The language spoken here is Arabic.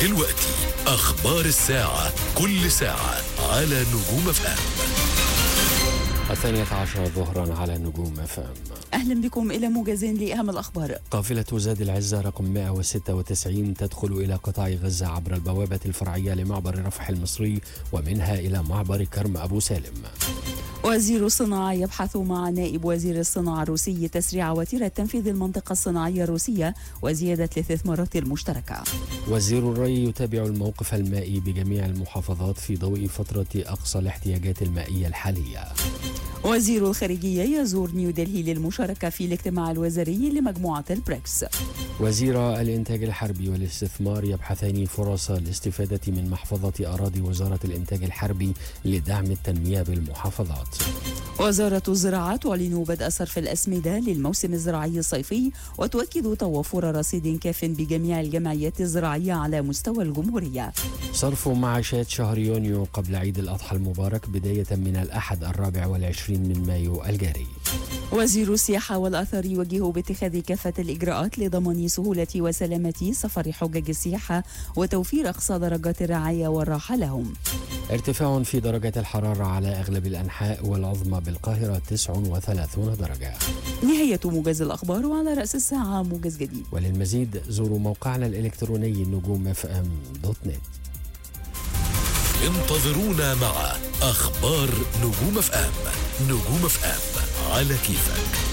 دلوقتي أخبار الساعة، كل ساعة على نجوم FM. 12 ظهرا على نجوم FM. أهلا بكم إلى موجز لأهم الأخبار. قافلة زاد العزة رقم 196 تدخل إلى قطاع غزة عبر البوابة الفرعية لمعبر رفح المصري ومنها إلى معبر كرم أبو سالم. وزير الصناعة يبحث مع نائب وزير الصناعة الروسي تسريع وتيرة تنفيذ المنطقة الصناعية الروسية وزيادة الاستثمارات المشتركة. وزير الري يتابع الموقف المائي بجميع المحافظات في ضوء فترة أقصى الاحتياجات المائية الحالية. وزير الخارجية يزور نيودلهي للمشاركة في الاجتماع الوزاري لمجموعة البريكس. وزير الإنتاج الحربي والاستثمار يبحثان فرص الاستفادة من محفظة أراضي وزارة الإنتاج الحربي لدعم التنمية بالمحافظات. وزارة الزراعة تعلن بدء صرف الأسمدة للموسم الزراعي الصيفي وتؤكد توفر رصيد كاف بجميع الجمعيات الزراعية على مستوى الجمهورية. صرف معاشات شهر يونيو قبل عيد الأضحى المبارك بداية من الأحد 24 من مايو الجاري. وزير السياحة والآثار يوجه باتخاذ كافة الإجراءات لضمان سهولة وسلامة سفر حجاج السياحة وتوفير أقصى درجات الرعاية والراحة لهم. ارتفاع في درجة الحرارة على أغلب الأنحاء والعظمى بالقاهرة 39 درجة. نهاية موجز الأخبار، وعلى رأس الساعة موجز جديد. وللمزيد زوروا موقعنا الإلكتروني نجوم.fm.net. انتظرونا مع أخبار نجوم FM. نجوم FM على كيفك.